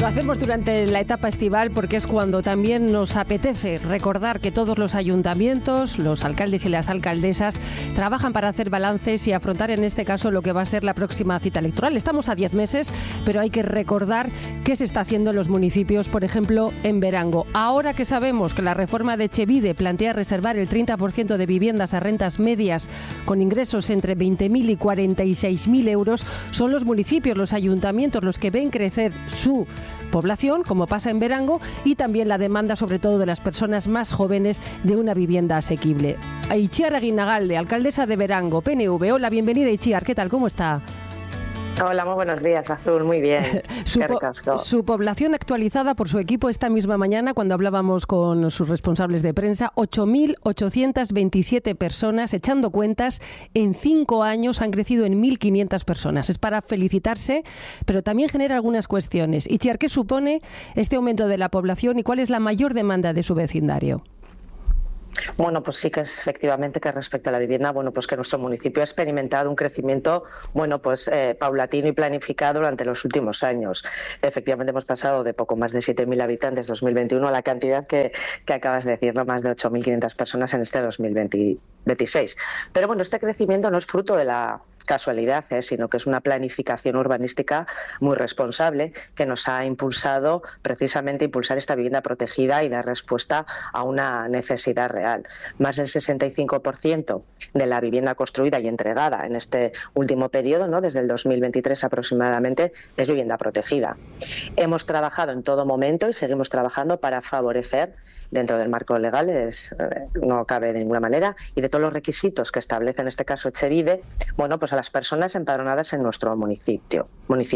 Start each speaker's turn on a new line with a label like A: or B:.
A: hacemos durante la etapa estival porque es cuando también nos apetece recordar que todos los ayuntamientos, los alcaldes y las alcaldesas trabajan para hacer balances y afrontar en este caso lo que va a ser la próxima cita electoral. Estamos a 10 meses, pero hay que recordar qué se está haciendo en los municipios, por ejemplo, en Berango. Ahora que sabemos que la reforma de Etxebide plantea reservar el 30% de viviendas a rentas medias con ingresos entre 20.000 y 46.000 euros, son los municipios, los ayuntamientos los que ven crecer su población, como pasa en Berango, y también la demanda, sobre todo de las personas más jóvenes, de una vivienda asequible. Itziar Aguinagalde, alcaldesa de Berango, PNV. Hola, bienvenida, Itziar. ¿Qué tal? ¿Cómo está?
B: Hola, muy buenos días, Azul, muy bien.
A: Su población actualizada por su equipo esta misma mañana, cuando hablábamos con sus responsables de prensa, 8.827 personas, echando cuentas, en 5 años han crecido en 1.500 personas. Es para felicitarse, pero también genera algunas cuestiones. Itziar, ¿qué supone este aumento de la población y cuál es la mayor demanda de su vecindario?
B: Bueno, pues sí que es efectivamente que respecto a la vivienda, bueno, pues que nuestro municipio ha experimentado un crecimiento, bueno, pues paulatino y planificado durante los últimos años. Efectivamente hemos pasado de poco más de 7.000 habitantes 2021 a la cantidad que acabas de decir, ¿no? Más de 8.500 personas en este 2026. Pero bueno, este crecimiento no es fruto de la casualidad, sino que es una planificación urbanística muy responsable que nos ha impulsado precisamente a impulsar esta vivienda protegida y dar respuesta a una necesidad real. Más del 65% de la vivienda construida y entregada en este último periodo, ¿no? Desde el 2023 aproximadamente, es vivienda protegida. Hemos trabajado en todo momento y seguimos trabajando para favorecer, dentro del marco legal, no cabe de ninguna manera, y de todos los requisitos que establece en este caso Etxebide, bueno, pues a las personas empadronadas en nuestro municipio.